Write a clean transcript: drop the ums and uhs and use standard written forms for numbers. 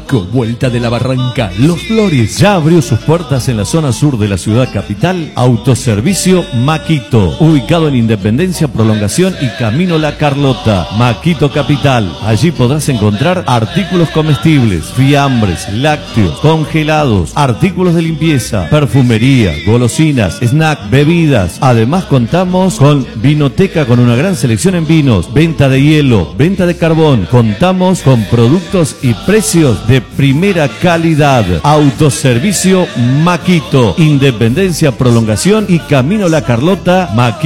Maco, Vuelta de la Barranca, Los Flores. Ya abrió sus puertas en la zona sur de la ciudad capital. Autoservicio Maquito, ubicado en Independencia, Prolongación y Camino La Carlota. Maquito Capital. Allí podrás encontrar artículos comestibles, fiambres, lácteos, congelados, artículos de limpieza, perfumería, golosinas, snack, bebidas. Además contamos con vinoteca con una gran selección en vinos, venta de hielo, venta de carbón. Contamos con productos y precios de primera calidad. Autoservicio Maquito, Independencia, Prolongación y Camino La Carlota. Maquito.